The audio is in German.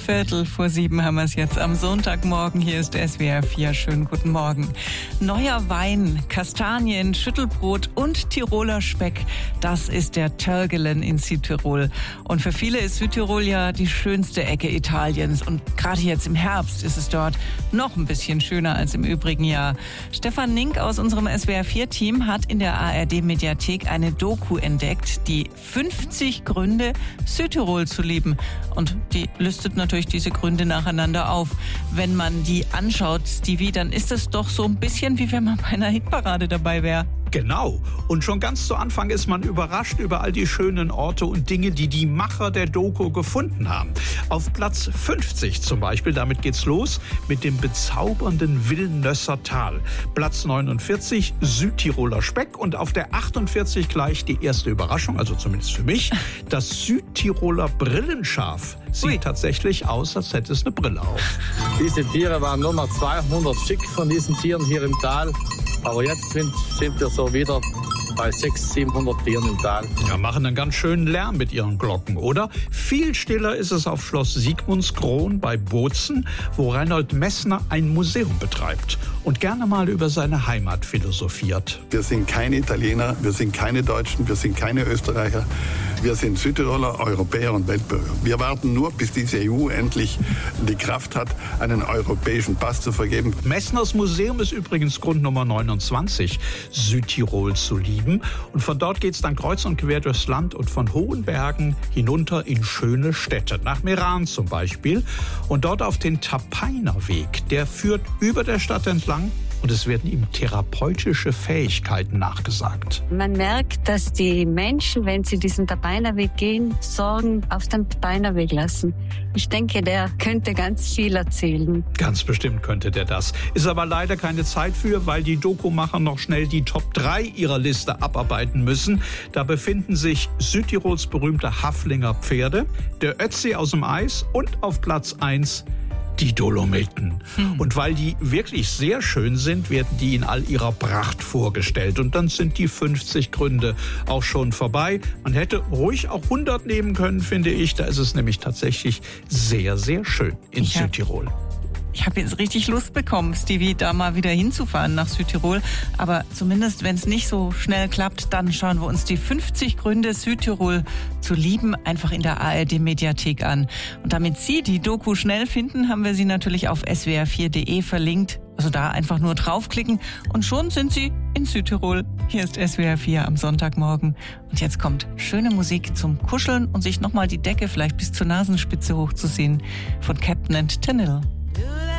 6:15 haben wir es jetzt am Sonntagmorgen. Hier ist SWR 4. Schönen guten Morgen. Neuer Wein, Kastanien, Schüttelbrot und Tiroler Speck. Das ist der Törgelen in Südtirol. Und für viele ist Südtirol ja die schönste Ecke Italiens. Und gerade jetzt im Herbst ist es dort noch ein bisschen schöner als im übrigen Jahr. Stefan Nink aus unserem SWR 4-Team hat in der ARD-Mediathek eine Doku entdeckt, die 50 Gründe, Südtirol zu lieben. Und die listet natürlich diese Gründe nacheinander auf. Wenn man die anschaut, Stevie, dann ist es doch so ein bisschen, wie wenn man bei einer Hitparade dabei wäre. Genau. Und schon ganz zu Anfang ist man überrascht über all die schönen Orte und Dinge, die die Macher der Doku gefunden haben. Auf Platz 50 zum Beispiel, damit geht's los, mit dem bezaubernden Wilnösser Tal. Platz 49, Südtiroler Speck. Und auf der 48 gleich die erste Überraschung, also zumindest für mich, das Südtiroler Brillenschaf. Sieht tatsächlich aus, als hätte es eine Brille auf. Diese Tiere waren nur mal 200 Stück von diesen Tieren hier im Tal. Aber jetzt sind wir so wieder bei 600-700 Tieren im Tal. Ja, machen einen ganz schönen Lärm mit ihren Glocken, oder? Viel stiller ist es auf Schloss Sigmundskron bei Bozen, wo Reinhold Messner ein Museum betreibt und gerne mal über seine Heimat philosophiert. Wir sind keine Italiener, wir sind keine Deutschen, wir sind keine Österreicher. Wir sind Südtiroler, Europäer und Weltbürger. Wir warten nur, bis diese EU endlich die Kraft hat, einen europäischen Pass zu vergeben. Messners Museum ist übrigens Grund Nummer 29, Südtirol zu lieben. Und von dort geht es dann kreuz und quer durchs Land und von hohen Bergen hinunter in schöne Städte. Nach Meran zum Beispiel. Und dort auf den Tapainer Weg. Der führt über der Stadt entlang. Und es werden ihm therapeutische Fähigkeiten nachgesagt. Man merkt, dass die Menschen, wenn sie diesen Tapainer Weg gehen, Sorgen auf dem Tapainer Weg lassen. Ich denke, der könnte ganz viel erzählen. Ganz bestimmt könnte der das. Ist aber leider keine Zeit für, weil die Doku-Macher noch schnell die Top 3 ihrer Liste abarbeiten müssen. Da befinden sich Südtirols berühmte Haflinger Pferde, der Ötzi aus dem Eis und auf Platz 1 die Dolomiten. Und weil die wirklich sehr schön sind, werden die in all ihrer Pracht vorgestellt. Und dann sind die 50 Gründe auch schon vorbei. Man hätte ruhig auch 100 nehmen können, finde ich. Da ist es nämlich tatsächlich sehr, sehr schön in Südtirol. Ich habe jetzt richtig Lust bekommen, Stevie, da mal wieder hinzufahren nach Südtirol. Aber zumindest, wenn es nicht so schnell klappt, dann schauen wir uns die 50 Gründe, Südtirol zu lieben, einfach in der ARD-Mediathek an. Und damit Sie die Doku schnell finden, haben wir sie natürlich auf swr4.de verlinkt. Also da einfach nur draufklicken und schon sind Sie in Südtirol. Hier ist SWR 4 am Sonntagmorgen. Und jetzt kommt schöne Musik zum Kuscheln und sich nochmal die Decke vielleicht bis zur Nasenspitze hochzuziehen von Captain & Tennille.